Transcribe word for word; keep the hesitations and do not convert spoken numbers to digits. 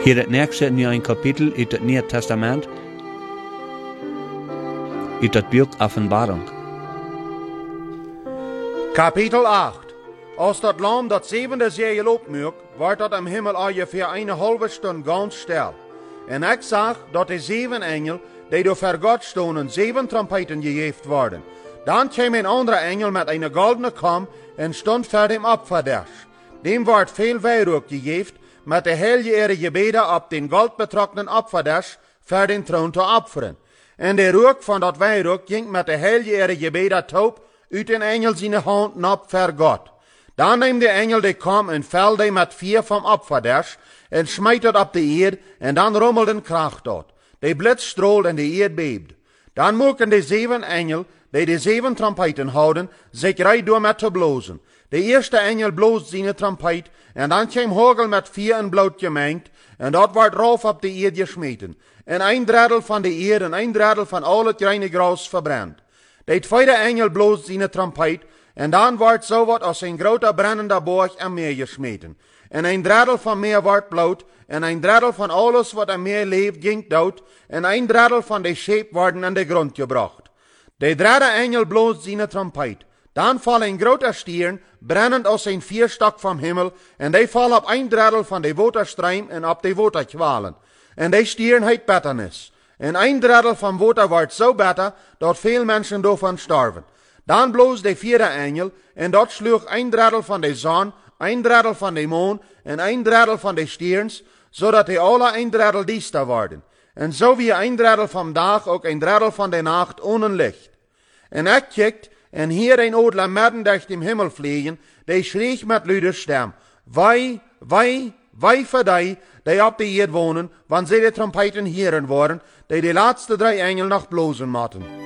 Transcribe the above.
Hier het nächste in een kapitel uit het Nieuwe Testament, uit het boek Offenbarung. Kapitel acht. Als dat lam dat zevende zegel opmaakt, wordt dat am Himmel ongeveer een halve stund ganz stil. En ik zag dat de zeven engel, die door voor God stonden, zeven trompeten gegeven worden. Dan kwam een andere engel met een goldene kam en stond voor dem opverders. Dem wordt veel wierook gegeven, met de heilige ere gebeden op den goldbetrokkenen opverders voor den troon te offeren. En de rook van dat wierook ging met de heilige ere gebeden top uit den engel zijn hand op voor God. Dan neemt de engel de kam en velde met vier van opverders en smijt het op de eerd en dan rommelde een kracht uit. De blitz strolt en de eerd beefde. Dan moeken de zeven engel, die de zeven trompeten houden, zich rijdt door met te blozen. De eerste engel bloost zijn trompet en dan kwam hagel met vier en bloed gemengd en dat wordt rauf op de eerd gesmeten. En een drittel van de eerd en een drittel van al het reine gras verbrandt. De tweede engel bloost zijn trompet en dan wordt zo wat als een grote brandende borg aan meer gesmeten. En een drittel van meer wordt bloed en een drittel van alles wat aan meer leeft ging dood en een drittel van de scheep worden aan de grond gebracht. De derde engel bloost zijn trompet. Dan valt een grote stier, brandend als een vierstok van hemel, en die valt op een drittel van de waterstream en op de waterkwalen. En die stier heet Betternis. En een drittel van water wordt zo beter, dat veel mensen daarvan sterven. Dan bloost de vierde engel, en dat sloeg een drittel van de zon, een drittel van de maan, en een drittel van de stierns, zodat die alle een drittel diester worden. En zo wie een drittel van dag, ook een drittel van de nacht, ohne licht. En ik kijkt, en hier een odler midden durch dem Himmel vliegen, die schreef met luider stem, wij, wij, wij voor die, die op de eerd wonen, wanneer ze de trompeten heren worden, die de laatste drie engel nog blozen moeten.